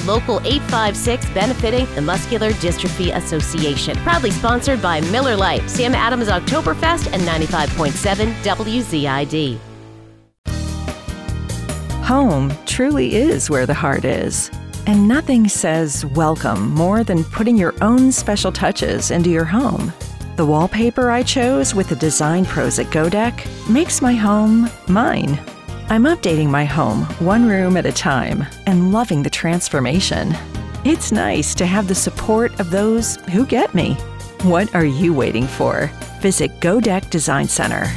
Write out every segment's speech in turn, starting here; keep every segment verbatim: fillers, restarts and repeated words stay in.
Local eight five six, benefiting the Muscular Dystrophy Association. Proudly sponsored by Miller Lite, Sam Adams Oktoberfest, and ninety-five point seven W Z I D. Home truly is where the heart is. And nothing says welcome more than putting your own special touches into your home. The wallpaper I chose with the design pros at GoDeck makes my home mine. I'm updating my home one room at a time and loving the transformation. It's nice to have the support of those who get me. What are you waiting for? Visit GoDeck Design Center.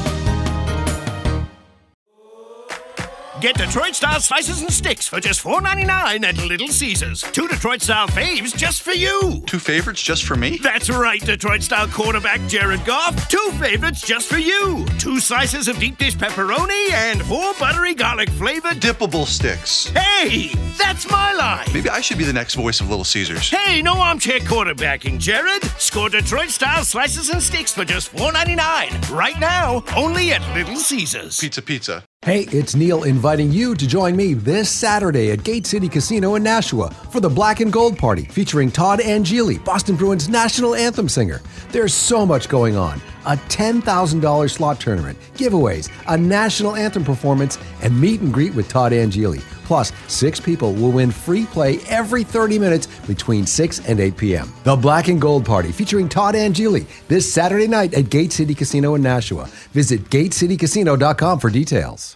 Get Detroit-style slices and sticks for just four ninety-nine at Little Caesars. Two Detroit-style faves just for you. Two favorites just for me? That's right, Detroit-style quarterback Jared Goff. Two favorites just for you. Two slices of deep dish pepperoni and four buttery garlic-flavored dippable sticks. Hey, that's my line. Maybe I should be the next voice of Little Caesars. Hey, no armchair quarterbacking, Jared. Score Detroit-style slices and sticks for just four ninety-nine. Right now, only at Little Caesars. Pizza, pizza. Hey, it's Neil inviting you to join me this Saturday at Gate City Casino in Nashua for the Black and Gold Party featuring Todd Angeli, Boston Bruins national anthem singer. There's so much going on. A ten thousand dollars slot tournament, giveaways, a national anthem performance, and meet and greet with Todd Angeli. Plus, six people will win free play every thirty minutes between six and eight p.m. The Black and Gold Party featuring Todd Angeli this Saturday night at Gate City Casino in Nashua. Visit gate city casino dot com for details.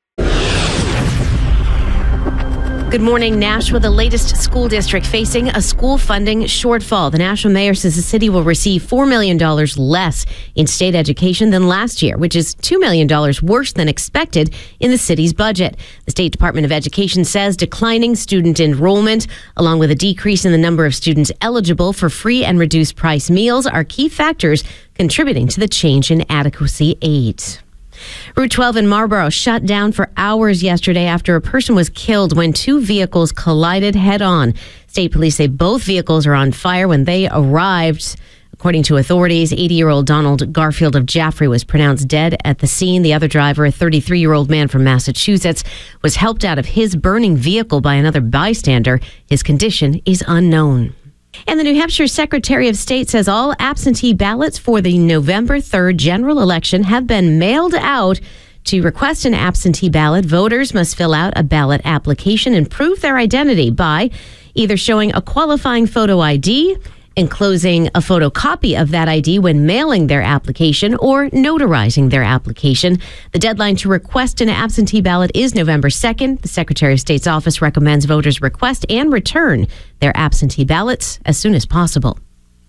Good morning, Nashua, the latest school district facing a school funding shortfall. The Nashua mayor says the city will receive four million dollars less in state education than last year, which is two million dollars worse than expected in the city's budget. The State Department of Education says declining student enrollment, along with a decrease in the number of students eligible for free and reduced price meals, are key factors contributing to the change in adequacy aid. Route twelve in Marlborough shut down for hours yesterday after a person was killed when two vehicles collided head-on. State police say both vehicles are on fire when they arrived. According to authorities, eighty-year-old Donald Garfield of Jaffrey was pronounced dead at the scene. The other driver, a thirty-three-year-old man from Massachusetts, was helped out of his burning vehicle by another bystander. His condition is unknown. And the New Hampshire Secretary of State says all absentee ballots for the November third general election have been mailed out. To request an absentee ballot, voters must fill out a ballot application and prove their identity by either showing a qualifying photo I D, enclosing a photocopy of that I D when mailing their application, or notarizing their application. The deadline to request an absentee ballot is November second. The Secretary of State's office recommends voters request and return their absentee ballots as soon as possible.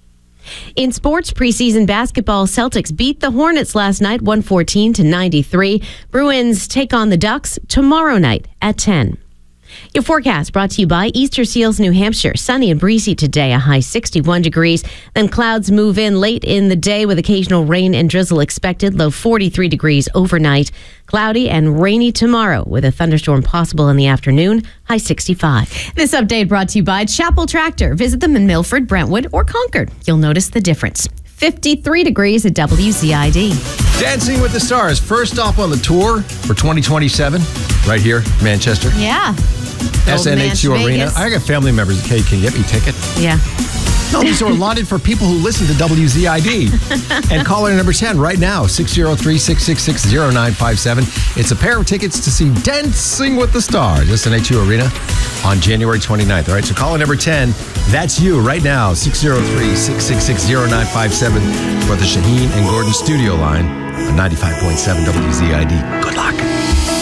In sports, preseason basketball, Celtics beat the Hornets last night, one fourteen to ninety-three. Bruins take on the Ducks tomorrow night at ten. Your forecast brought to you by Easter Seals, New Hampshire. Sunny and breezy today, a high sixty-one degrees. Then clouds move in late in the day with occasional rain and drizzle expected, low forty-three degrees overnight. Cloudy and rainy tomorrow with a thunderstorm possible in the afternoon, high sixty-five. This update brought to you by Chapel Tractor. Visit them in Milford, Brentwood, or Concord. You'll notice the difference. fifty-three degrees at W Z I D. Dancing with the Stars, first stop on the tour for twenty twenty-seven, right here, Manchester. Yeah. S N H U Arena. Vegas. I got family members. Okay, can you get me a ticket? Yeah. No, these are allotted for people who listen to W Z I D. And caller number ten right now, six oh three, six six six, oh nine five seven. It's a pair of tickets to see Dancing with the Stars, S N H U Arena, on January twenty-ninth. All right, so caller number ten, that's you right now, six oh three, six six six, oh nine five seven for the Shaheen and Gordon studio line on ninety-five point seven W Z I D. Good luck.